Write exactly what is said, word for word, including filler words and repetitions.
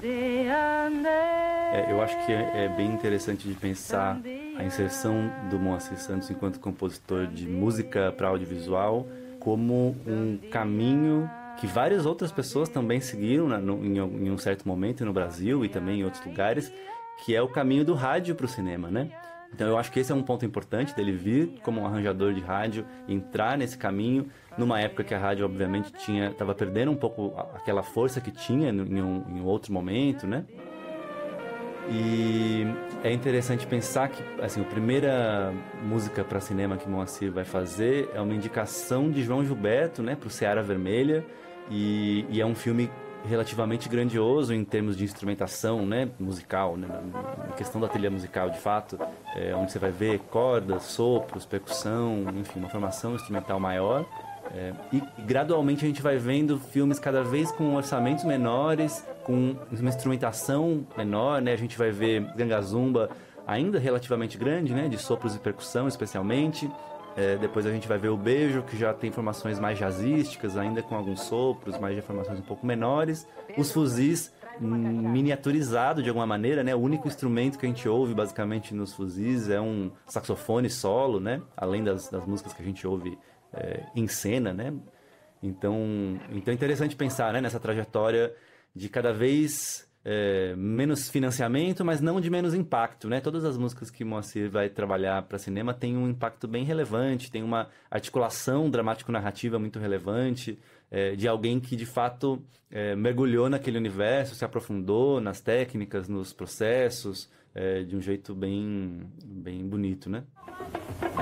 É, eu acho que é, é bem interessante de pensar a inserção do Moacir Santos enquanto compositor de música para audiovisual como um caminho que várias outras pessoas também seguiram, né, no, em, em um certo momento no Brasil e também em outros lugares, que é o caminho do rádio para o cinema, né? Então eu acho que esse é um ponto importante dele vir como um arranjador de rádio, entrar nesse caminho, numa época que a rádio obviamente tinha, estava perdendo um pouco aquela força que tinha em um, em um outro momento, né? E é interessante pensar que assim, a primeira música para cinema que Moacir vai fazer é uma indicação de João Gilberto, né, para o Seara Vermelha, e, e é um filme relativamente grandioso em termos de instrumentação, né, musical, né, na questão da trilha musical, de fato, é, onde você vai ver cordas, sopros, percussão, enfim, uma formação instrumental maior. É, e gradualmente a gente vai vendo filmes cada vez com orçamentos menores, com uma instrumentação menor, né? A gente vai ver Gangazumba ainda relativamente grande, né? De sopros e percussão especialmente. É, depois a gente vai ver o Beijo, que já tem formações mais jazzísticas, ainda com alguns sopros, mas de formações um pouco menores. Os Fuzis miniaturizado de alguma maneira, né? O único instrumento que a gente ouve basicamente nos Fuzis é um saxofone solo, né? Além das, das músicas que a gente ouve é, em cena, né? Então, então é interessante pensar, né, nessa trajetória de cada vez é, menos financiamento, mas não de menos impacto, né? Todas as músicas que Moacir vai trabalhar para cinema têm um impacto bem relevante, tem uma articulação dramático-narrativa muito relevante, é, de alguém que de fato é, mergulhou naquele universo, se aprofundou nas técnicas, nos processos, é, de um jeito bem, bem bonito, né?